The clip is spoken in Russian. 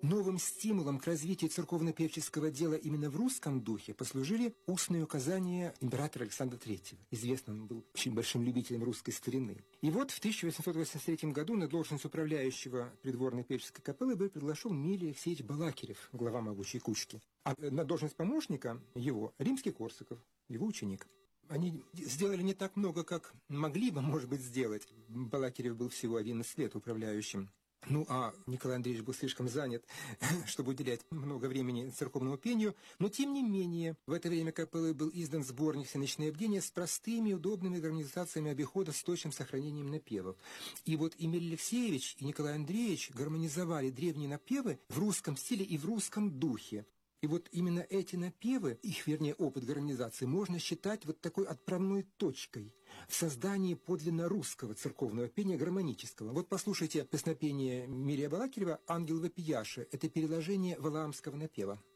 Новым стимулом к развитию церковно-певческого дела именно в русском духе послужили устные указания императора Александра III. Известно, он был очень большим любителем русской старины. И вот в 1883 году на должность управляющего придворной певческой капеллы был приглашен Милий Алексеевич Балакирев, глава могучей кучки. А на должность помощника его Римский-Корсаков, его ученик. Они сделали не так много, как могли бы, может быть, сделать. Балакирев был всего 11 лет управляющим. Ну, а Николай Андреевич был слишком занят, чтобы уделять много времени церковному пению. Но, тем не менее, в это время капеллы был издан сборник «Всеночные бдения» с простыми, удобными организациями обихода с точным сохранением напевов. И вот Эмилий Алексеевич и Николай Андреевич гармонизовали древние напевы в русском стиле и в русском духе. И вот именно эти напевы, их, вернее, опыт гармонизации, можно считать вот такой отправной точкой в создании подлинно русского церковного пения гармонического. Вот послушайте песнопение Милия Балакирева «Ангел вопияши». Это переложение валаамского напева.